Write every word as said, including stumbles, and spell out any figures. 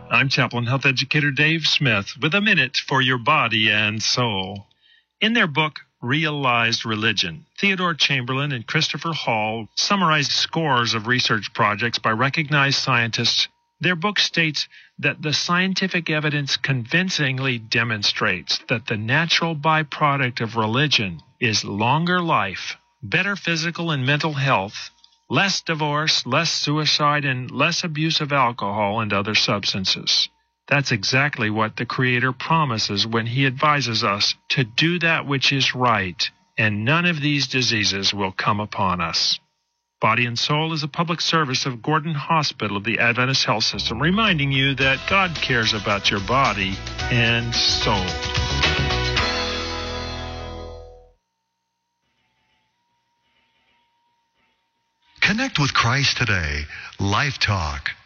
I'm Chaplain Health Educator Dave Smith with a minute for your body and soul. In their book, Realized Religion, Theodore Chamberlain and Christopher Hall summarized scores of research projects by recognized scientists. Their book states that the scientific evidence convincingly demonstrates that the natural byproduct of religion is longer life, better physical and mental health, less divorce, less suicide, and less abuse of alcohol and other substances. That's exactly what the Creator promises when He advises us to do that which is right, and none of these diseases will come upon us. Body and Soul is a public service of Gordon Hospital of the Adventist Health System, reminding you that God cares about your body and soul. Connect with Christ today. Life Talk.